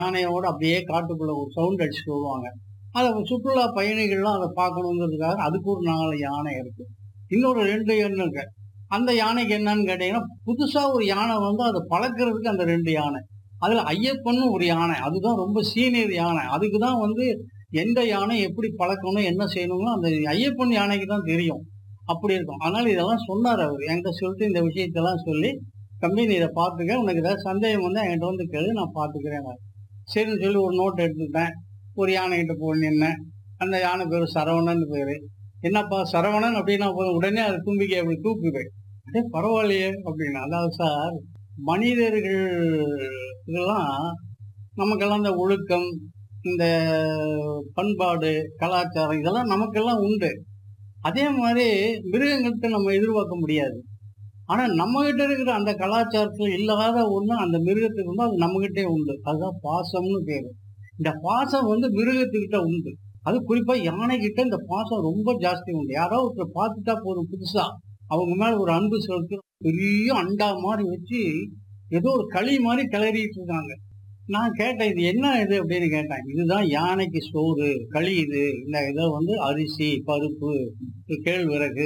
யானையோட அப்படியே காட்டுக்குள்ள ஒரு சவுண்ட் அடிச்சுட்டு வருவாங்க. அத சுற்றுலா பயணிகள்லாம் அத பார்க்கணுங்கிறதுக்காக அதுக்கு ஒரு 4 யானை இருக்கு. இன்னொரு 2 எண்ணம் இருக்கு. அந்த யானைக்கு என்னன்னு கேட்டீங்கன்னா, புதுசா ஒரு யானை வந்து அத பழக்குறதுக்கு அந்த 2 யானை. அதுல ஐயப்பன்னு ஒரு யானை. அதுதான் ரொம்ப சீனியர் யானை. அதுக்கு தான் வந்து எந்த யானை எப்படி பழக்கணும், என்ன செய்யணும்னு அந்த ஐயப்பன் யானைக்கு தான் தெரியும். அப்படி இருக்கும். அதனால இதெல்லாம் சொன்னாரு அவரு. என்கிட்ட சொல்லிட்டு இந்த விஷயத்தெல்லாம் சொல்லி, "தம்பி நீ இத பார்த்துக்க. உனக்கு ஏதாவது சந்தேகம் வந்தா என்கிட்ட வந்து கேளு. நான் பார்த்துக்கிறேன்னாரு." சரின்னு சொல்லி ஒரு நோட் எடுத்துக்கிட்டேன். ஒரு யானைகிட்ட போய் நின்னேன். அந்த யானை பேரு சரவணன்னு பேரு. "என்னப்பா சரவணன் அப்படின்னா போதும், உடனே அது தும்பிக்கைய அப்படி தூக்குது." "அடே பரவாயில்லையே!" அப்படின்னா. அதாவது சார், மனிதர்கள் இதெல்லாம் நமக்கெல்லாம் இந்த ஒழுக்கம், இந்த பண்பாடு, கலாச்சாரம் இதெல்லாம் நமக்கெல்லாம் உண்டு. அதே மாரி மிருகங்கள்ட்ட நம்ம எதிர்பார்க்க முடியாது. ஆனா நம்மகிட்ட இருக்கிற அந்த கலாச்சாரத்துல இல்லாத ஒண்ணு அந்த மிருகத்துக்கு உண்டு. அது நம்மகிட்டயே உண்டு. அதுதான் பாசம்னு பேரு. இந்த பாசம் வந்து மிருகத்துக்கிட்ட உண்டு. அது குறிப்பா யானைகிட்ட இந்த பாசம் ரொம்ப ஜாஸ்தி உண்டு. யாராவது ஒருத்தர பார்த்துட்டா போதும் புதுசா, அவங்க மேல ஒரு அன்பு செலுத்தி பெரிய அண்டா மாரி வச்சு, ஏதோ ஒரு களி மாரி கிளறிட்டு இருக்காங்க. நான் கேட்டேன், "இது என்ன இது?" அப்படின்னு கேட்டேன். "இதுதான் யானைக்கு சோறு, களி இது. இந்த இத வந்து அரிசி, பருப்பு, கேழ்வரகு,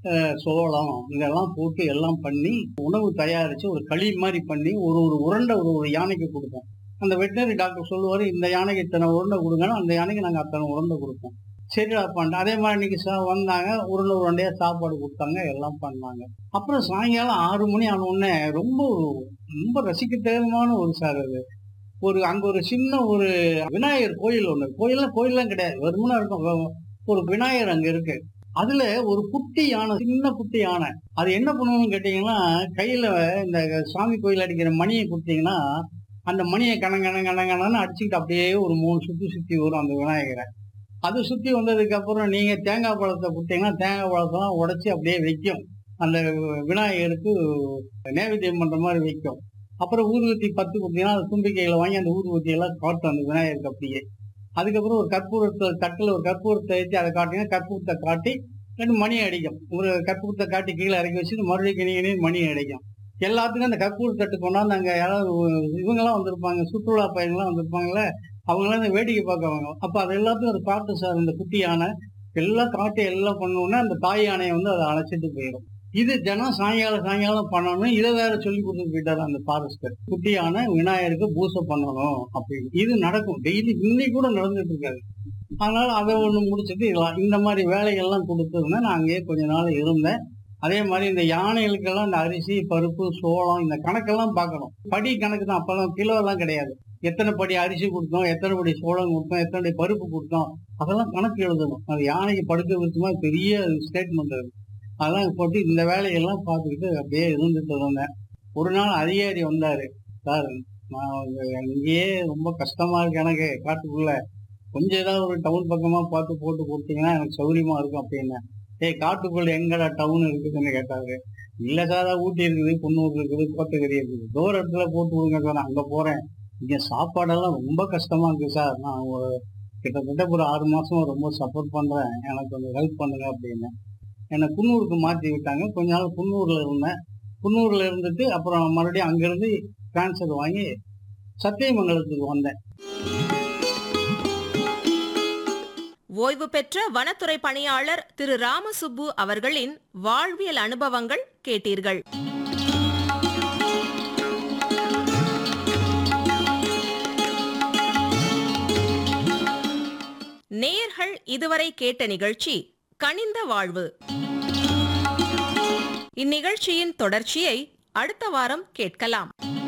சோளம் இதெல்லாம் போட்டு எல்லாம் பண்ணி, உணவு தயாரிச்சு ஒரு களி மாரி பண்ணி ஒரு ஒரு உருண்டை ஒரு ஒரு யானைக்கு குடுப்போம்." அந்த வெட்டனரி டாக்டர் சொல்லுவாரு, "இந்த யானைக்கு இத்தனை உருண்டை குடுங்கன்னா, அந்த யானைக்கு நாங்க அத்தனை உருண்டை குடுப்போம்." சரிடாப்பான்ட்டு. அதே மாரி இன்னைக்கு வந்தாங்க. உருண்டை உருண்டையா சாப்பாடு குடுத்தாங்க. எல்லாம் பண்ணாங்க. அப்புறம் சாயங்காலம் 6 மணி ஆன உடனே ரொம்ப ரொம்ப ரசிக்கத்தகுமான ஒரு சார் அது. அங்க ஒரு சின்ன ஒரு விநாயகர் கோயில் ஒண்ணு. கோயில்லாம் கிடையாது. வெறுமனே இருக்கும். ஒரு விநாயகர் அங்க இருக்கு. அதுல ஒரு குட்டி யானை, சின்ன குட்டி யானை. அது என்ன பண்ணும்னு கேட்டீங்கன்னா, கையில இந்த சாமி கோயில்ல அடிக்கிற மணிய குடுத்தீங்கன்னா, அந்த மணிய கணன்னு அடிச்சுக்கிட்டு அப்படியே ஒரு 3 சுத்தி சுத்தி வரும் அந்த விநாயகர. அது சுத்தி வந்ததுக்கு அப்புறம் நீங்க தேங்காய் பழத்த குடுத்தீங்கன்னா, தேங்காய் பழத்தெல்லாம் உடைச்சு அப்படியே வைக்கும். அந்த விநாயகருக்கு நைவேத்தியம் பண்ற மாரி வைக்கும். அப்புறம் ஊதுவத்தி 10 குடுத்தீங்கன்னா, அது தும்பிக்கையில வாங்கி அந்த ஊதுவத்தி எல்லாம் காட்டும் அந்த விநாயகருக்கு அப்படியே. அதுக்கப்புறம் ஒரு கற்பூரத்த தட்டுல ஒரு கற்பூரத்த ஏத்தி அத காட்டினா, கற்பூரத்த காட்டி 2 மணி அடிக்கும். ஒரு கற்பூரத்த காட்டி கீழ இறக்கி வச்சுட்டு மறுபடியும் கிணிகிணின்னு மணி அடிக்கும். எல்லாத்துக்கும் அந்த கற்பூர தட்டு கொண்டாந்து அங்க யாராவது இவங்கலாம் வந்திருப்பாங்க, சுற்றுலா பயணிகள்லாம் வந்திருப்பாங்கல்ல, அவங்கலாம் இந்த வேடிக்கை பார்க்க வருவாங்க. அப்ப அது எல்லாத்தையும் அது காட்டும் சார் இந்த குட்டி யானை. எல்லாம் காட்டி எல்லாம் பண்ணோனே, அந்த தாய் யானைய வந்து அத அழைச்சிட்டு போயிரும். இது தினம் சாயங்காலம் பண்ணணும். இத வேற சொல்லிக் குடுத்துட்டு போயிட்டாரு அந்த ஃபாரஸ்டர். குட்டி யானை விநாயகருக்கு பூசை பண்ணணும் அப்படின்னு. இது நடக்கும். டெய்லி இன்னைக்கு கூட நடந்துட்டு இருக்காது. அதனால அத ஒண்ணு முடிச்சுட்டு இந்த மாரி வேலைகள்லாம் குடுத்ததுமே நான் அங்கேயே கொஞ்ச நாள் இருந்தேன். அதே மாரி இந்த யானைகளுக்கெல்லாம் இந்த அரிசி, பருப்பு, சோளம் இந்த கணக்கெல்லாம் பார்க்கணும். படி கணக்கு தான். அப்பல்லாம் கிலோலாம் கிடையாது. எத்தனை படி அரிசி குடுத்தோம், எத்தனை படி சோளம் குடுத்தோம், எத்தனை படி பருப்பு குடுத்தோம், அதெல்லாம் கணக்கு எழுதணும். அது யானைக்கு படுக்க விருத்தமா பெரிய ஸ்டேட்மெண்ட் அது. அதெல்லாம் போட்டு இந்த வேலையெல்லாம் பார்த்துக்கிட்டு அப்படியே இருந்துட்டு இருந்தேன். ஒரு நாள் அதிகாரி வந்தாரு. "சார், நான் இங்கேயே ரொம்ப கஷ்டமா இருக்கு எனக்கு காட்டுக்குள்ள. கொஞ்சம் ஏதாவது ஒரு டவுன் பக்கமா பார்த்து போட்டு குடுத்தீங்கன்னா எனக்கு சௌரியமா இருக்கும்" அப்படின்னேன். "ஏய் காட்டுக்குள்ள எங்கடா டவுன் இருக்குதுன்னு" கேட்டாரு. "இல்ல சார், ஊட்டி இருக்குது, குன்னூர் இருக்குது, கோத்தகிரி இருக்குது. ஏதோ ஒரு இடத்துல போட்டு விடுங்க சார், நான் அங்க போறேன். இங்க சாப்பாடெல்லாம் ரொம்ப கஷ்டமா இருக்கு சார். நான் கிட்டத்தட்ட ஒரு 6 மாசமா ரொம்ப சஃபர் பண்றேன். எனக்கு கொஞ்சம் ஹெல்ப் பண்ணுங்க" அப்படின்னு. என்ன குன்னூருக்கு மாத்தி விட்டாங்க. கொஞ்ச நாள் குன்னூர்ல இருந்தேன். குன்னூர்ல இருந்துட்டு அப்புறம் மறுபடியும் அங்கிருந்து ட்ரான்ஸ்ஃபர் வாங்கி சத்தியமங்கலத்துக்கு வந்தேன். ஓய்வு பெற்ற வனத்துறை பணியாளர் திரு ராமசுப்பு அவர்களின் வாழ்வியல் அனுபவங்கள் கேட்டீர்கள். நேயர்கள் இதுவரை கேட்ட நிகழ்ச்சி கனிந்த வாழ்வு. இந்நிகழ்ச்சியின் தொடர்ச்சியை அடுத்த வாரம் கேட்கலாம்.